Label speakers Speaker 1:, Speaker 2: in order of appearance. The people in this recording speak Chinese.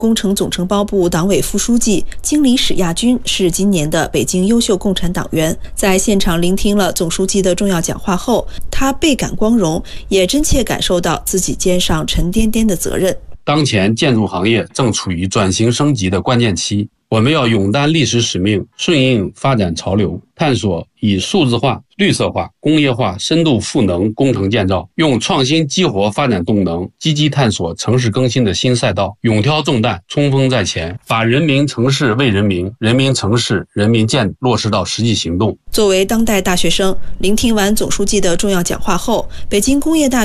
Speaker 1: 工程总承包部党委副书记、经理史亚军是今年的北京优秀共产党员。在现场聆听了总书记的重要讲话后，他倍感光荣，也真切感受到自己肩上沉甸甸的责任。
Speaker 2: 当前建筑行业正处于转型升级的关键期，我们要勇担历史使命，顺应发展潮流，探索以数字化、绿色化、工业化深度赋能工程建造，用创新激活发展动能，积极探索城市更新的新赛道，勇挑重担，冲锋在前，把人民城市为人民、人民城市、人民建落实到实际行动。
Speaker 1: 作为当代大学生，聆听完总书记的重要讲话后，北京工业大